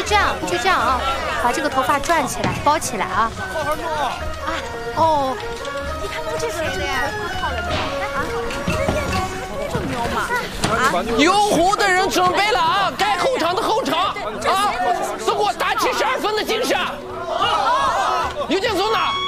这样啊，把这个头发转起来，包起来啊。 好好弄啊！ 哦， 你看我这个头发漂亮没有？啊，这喵嘛！ 有壶的人准备了啊，该后场的后场啊，送我打72分的精神。有点走哪？